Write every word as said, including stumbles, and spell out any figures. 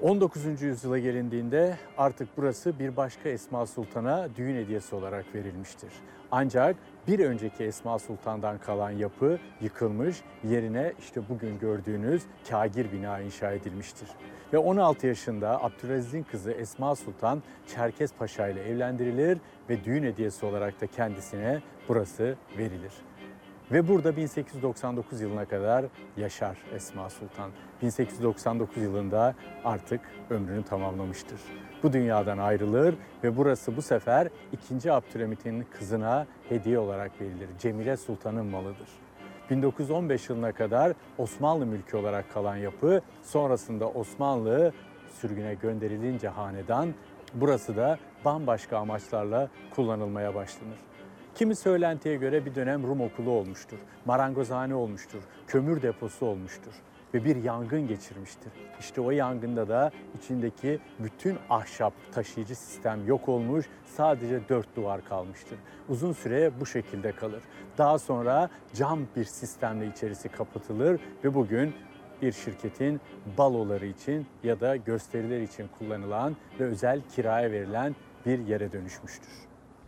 on dokuzuncu yüzyıla gelindiğinde artık burası bir başka Esma Sultan'a düğün hediyesi olarak verilmiştir. Ancak bir önceki Esma Sultan'dan kalan yapı yıkılmış, yerine işte bugün gördüğünüz kâgir bina inşa edilmiştir. Ve on altı yaşında Abdülaziz'in kızı Esma Sultan Çerkes Paşa ile evlendirilir ve düğün hediyesi olarak da kendisine burası verilir. Ve burada bin sekiz yüz doksan dokuz yılına kadar yaşar Esma Sultan. bin sekiz yüz doksan dokuz yılında artık ömrünü tamamlamıştır. Bu dünyadan ayrılır ve burası bu sefer ikinci. Abdülhamit'in kızına hediye olarak verilir. Cemile Sultan'ın malıdır. bin dokuz yüz on beş yılına kadar Osmanlı mülkü olarak kalan yapı, sonrasında Osmanlı sürgüne gönderilince hanedan, burası da bambaşka amaçlarla kullanılmaya başlanır. Kimi söylentiye göre bir dönem Rum okulu olmuştur, marangozhane olmuştur, kömür deposu olmuştur ve bir yangın geçirmiştir. İşte o yangında da içindeki bütün ahşap taşıyıcı sistem yok olmuş, sadece dört duvar kalmıştır. Uzun süre bu şekilde kalır. Daha sonra cam bir sistemle içerisi kapatılır ve bugün bir şirketin baloları için ya da gösteriler için kullanılan ve özel kiraya verilen bir yere dönüşmüştür.